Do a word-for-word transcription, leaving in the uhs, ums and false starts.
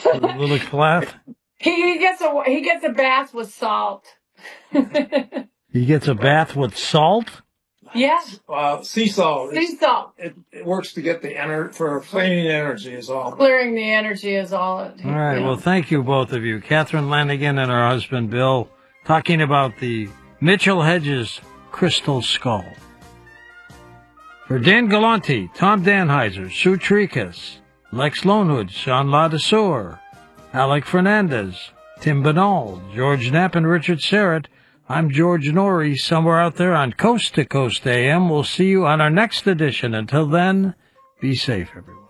A little clef. He, he gets a he gets a bath with salt. He gets a bath with salt? Yes. Uh, sea salt. Sea salt. It, it works to get the ener- for cleaning energy is all. Clearing the energy is all. It, All right. yeah. Well, thank you, both of you. Catherine Lanigan and her husband, Bill, talking about the Mitchell Hedges Crystal Skull. For Dan Galante, Tom Danheiser, Sue Trikas, Lex Lonewood, Sean Ladesseur, Alec Fernandez, Tim Banal, George Knapp, and Richard Serrett, I'm George Norrie, somewhere out there on Coast to Coast A M. We'll see you on our next edition. Until then, be safe, everyone.